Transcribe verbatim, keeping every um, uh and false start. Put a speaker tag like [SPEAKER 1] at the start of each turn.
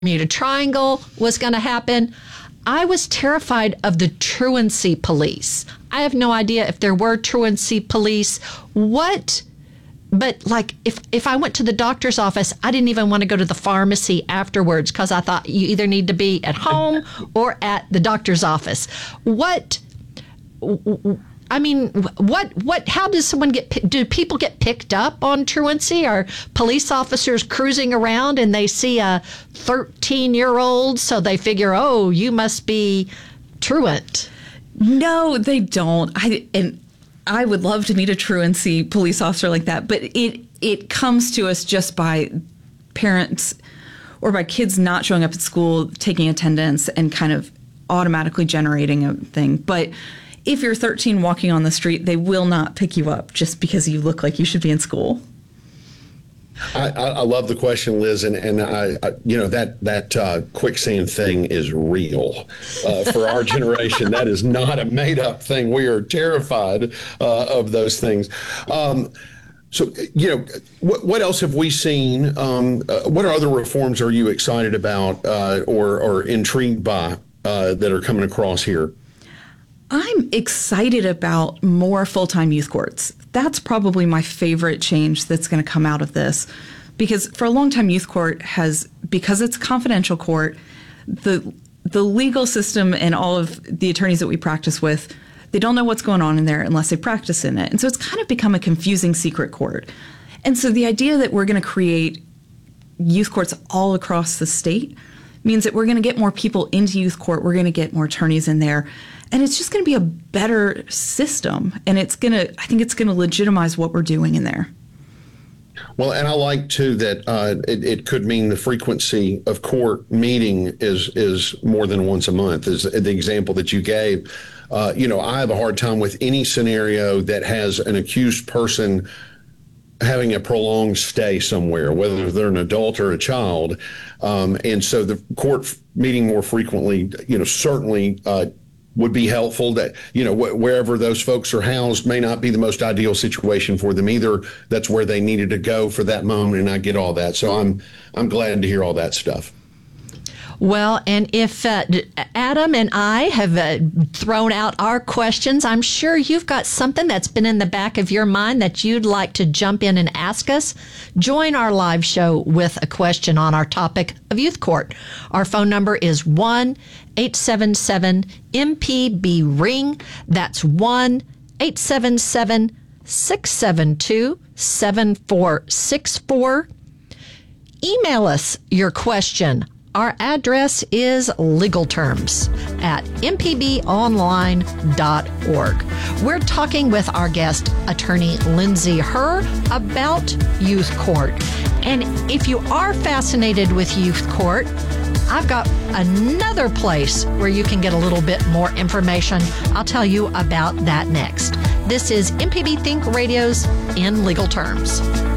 [SPEAKER 1] Bermuda Triangle was going to happen. I was terrified of the truancy police. I have no idea if there were truancy police. What? But like if, if I went to the doctor's office, I didn't even want to go to the pharmacy afterwards because I thought you either need to be at home or at the doctor's office. What? I mean, what, what, how does someone get, do people get picked up on truancy? Are police officers cruising around and they see a thirteen year old, so they figure, oh, you must be truant?
[SPEAKER 2] No, they don't. I, and I would love to meet a truancy police officer like that, but it, it comes to us just by parents or by kids not showing up at school, taking attendance and kind of automatically generating a thing. But if you're thirteen walking on the street, they will not pick you up just because you look like you should be in school.
[SPEAKER 3] I, I love the question, Liz, and, and I, I, you know, that that uh, quicksand thing is real uh, for our generation. That is not a made-up thing. We are terrified uh, of those things. Um, so, you know, what, what else have we seen? Um, uh, what other reforms are you excited about uh, or, or intrigued by uh, that are coming across here?
[SPEAKER 2] I'm excited about more full-time youth courts. That's probably my favorite change that's going to come out of this, because for a long time, youth court has, because it's a confidential court, the the legal system and all of the attorneys that we practice with, they don't know what's going on in there unless they practice in it. And so it's kind of become a confusing secret court. And so the idea that we're going to create youth courts all across the state means that we're going to get more people into youth court. We're going to get more attorneys in there. And it's just going to be a better system. And it's going to, I think it's going to legitimize what we're doing in there.
[SPEAKER 3] Well, and I like, too, that uh, it, it could mean the frequency of court meeting is is more than once a month, is the example that you gave. Uh, you know, I have a hard time with any scenario that has an accused person having a prolonged stay somewhere, whether they're an adult or a child. Um, and so the court meeting more frequently, you know, certainly uh, would be helpful. That, you know, wh- wherever those folks are housed may not be the most ideal situation for them either. That's where they needed to go for that moment, and I get all that. So I'm I'm glad to hear all that stuff.
[SPEAKER 1] Well, and if uh, Adam and I have uh, thrown out our questions, I'm sure you've got something that's been in the back of your mind that you'd like to jump in and ask us. Join our live show with a question on our topic of youth court. Our phone number is one eight seven seven M P B ring. That's one eight seven seven six seven two seven four six four. Email us your question. Our address is legalterms at m p b online dot org. We're talking with our guest, attorney Lindsay Herr, about youth court. And if you are fascinated with youth court, I've got another place where you can get a little bit more information. I'll tell you about that next. This is M P B Think Radio's In Legal Terms.